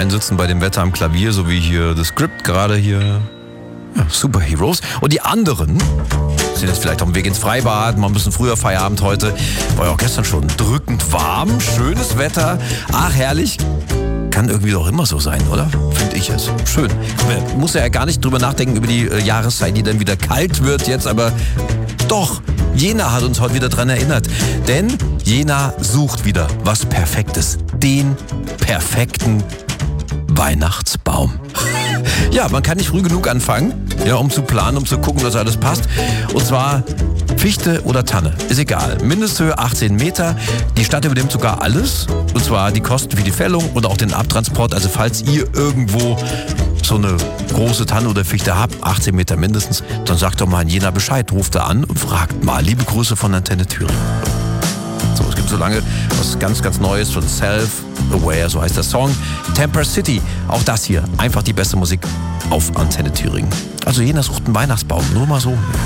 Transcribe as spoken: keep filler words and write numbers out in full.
einen sitzen bei dem Wetter am Klavier, so wie hier The Script gerade hier. Ja, Superheroes. Und die anderen sind jetzt vielleicht auf dem Weg ins Freibad, mal ein bisschen früher Feierabend heute. War ja auch gestern schon drückend warm, schönes Wetter. Ach, herrlich. Kann irgendwie doch immer so sein, oder? Finde ich es. Schön. Man muss ja gar nicht drüber nachdenken, über die äh, Jahreszeit, die dann wieder kalt wird jetzt, aber doch, Jena hat uns heute wieder dran erinnert. Denn Jena sucht wieder was Perfektes. Den perfekten Weihnachtsbaum. Ja, man kann nicht früh genug anfangen, ja, um zu planen, um zu gucken, dass alles passt. Und zwar Fichte oder Tanne, ist egal. Mindesthöhe achtzehn Meter. Die Stadt übernimmt sogar alles. Und zwar die Kosten für die Fällung und auch den Abtransport. Also falls ihr irgendwo so eine große Tanne oder Fichte habt, achtzehn Meter mindestens, dann sagt doch mal in Jena Bescheid, ruft da an und fragt mal. Liebe Grüße von Antenne Thüringen. So, es gibt so lange was ganz, ganz Neues von Self-Aware, so heißt der Song. Temper City, auch das hier. Einfach die beste Musik auf Antenne Thüringen. Also Jena sucht einen Weihnachtsbaum, nur mal so.